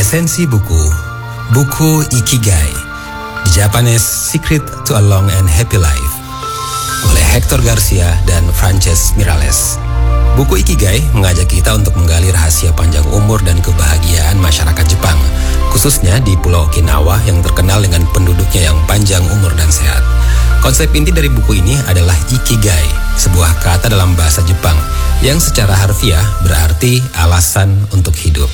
Resensi buku Ikigai, The Japanese Secret to a Long and Happy Life oleh Hector Garcia dan Frances Miralles. Buku Ikigai mengajak kita untuk menggali rahasia panjang umur dan kebahagiaan masyarakat Jepang, khususnya di Pulau Okinawa yang terkenal dengan penduduknya yang panjang umur dan sehat. Konsep inti dari buku ini adalah Ikigai, sebuah kata dalam bahasa Jepang yang secara harfiah berarti alasan untuk hidup.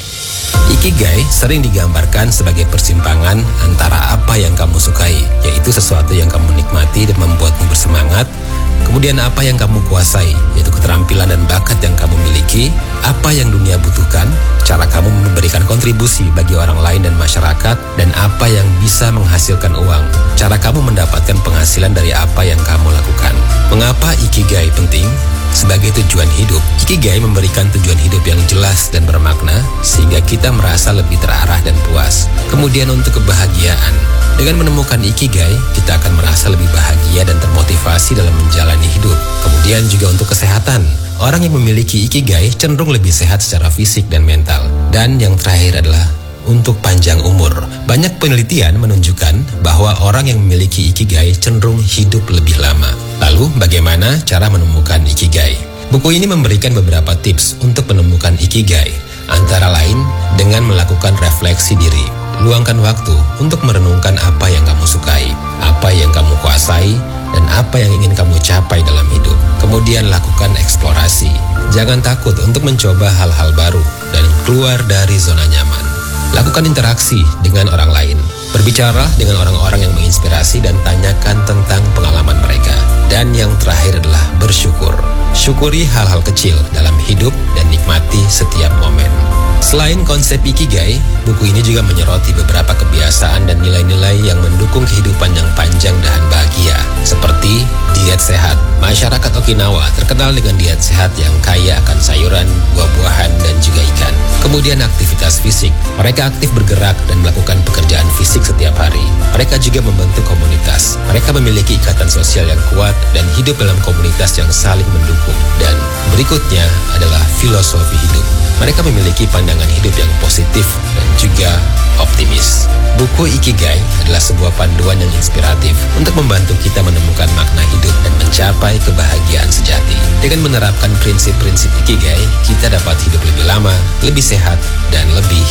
Ikigai sering digambarkan sebagai persimpangan antara apa yang kamu sukai, yaitu sesuatu yang kamu nikmati dan membuatmu bersemangat, kemudian apa yang kamu kuasai, yaitu keterampilan dan bakat yang kamu miliki, apa yang dunia butuhkan, cara kamu memberikan kontribusi bagi orang lain dan masyarakat, dan apa yang bisa menghasilkan uang, cara kamu mendapatkan penghasilan dari apa yang kamu lakukan. Mengapa Ikigai penting? Sebagai tujuan hidup, Ikigai memberikan tujuan hidup yang jelas dan bermakna sehingga kita merasa lebih terarah dan puas. Kemudian untuk kebahagiaan, dengan menemukan Ikigai, kita akan merasa lebih bahagia dan termotivasi dalam menjalani hidup. Kemudian juga untuk kesehatan, orang yang memiliki Ikigai cenderung lebih sehat secara fisik dan mental. Dan yang terakhir adalah untuk panjang umur. Banyak penelitian menunjukkan bahwa orang yang memiliki Ikigai cenderung hidup lebih lama. Lalu, bagaimana cara menemukan Ikigai? Buku ini memberikan beberapa tips untuk menemukan Ikigai, antara lain dengan melakukan refleksi diri. Luangkan waktu untuk merenungkan apa yang kamu sukai, apa yang kamu kuasai, dan apa yang ingin kamu capai dalam hidup. Kemudian lakukan eksplorasi. Jangan takut untuk mencoba hal-hal baru dan keluar dari zona nyaman. Lakukan interaksi dengan orang lain. Berbicara dengan orang-orang yang menginspirasi dan tanyakan tentang pengalaman mereka. Dan yang terakhir adalah bersyukur. Syukuri hal-hal kecil dalam hidup dan nikmati setiap momen. Selain konsep Ikigai, buku ini juga menyoroti beberapa kebiasaan dan nilai-nilai yang mendukung kehidupan yang panjang dan bahagia, seperti diet sehat. Masyarakat Okinawa terkenal dengan diet sehat yang kaya akan sayuran, buah-buahan, dan juga ikan. Kemudian aktivitas fisik. Mereka aktif bergerak dan melakukan pekerjaan fisik setiap hari. Mereka juga membentuk komunitas. Mereka memiliki ikatan sosial yang kuat dan hidup dalam komunitas yang saling mendukung. Dan berikutnya adalah filosofi hidup. Mereka memiliki pandangan hidup yang positif dan juga optimis. Buku Ikigai adalah sebuah panduan yang inspiratif untuk membantu kita menemukan makna hidup dan mencapai kebahagiaan sejati. Dengan menerapkan prinsip-prinsip Ikigai, kita dapat hidup lebih lama, lebih sehat, dan lebih